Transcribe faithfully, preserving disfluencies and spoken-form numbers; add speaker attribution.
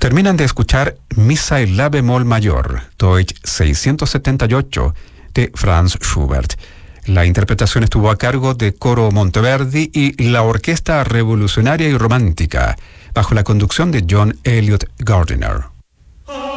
Speaker 1: Terminan de escuchar Misa en la bemol mayor, Deutsch seiscientos setenta y ocho, de Franz Schubert. La interpretación estuvo a cargo de Coro Monteverdi y la Orquesta Revolucionaria y Romántica, bajo la conducción de John Elliott Gardiner.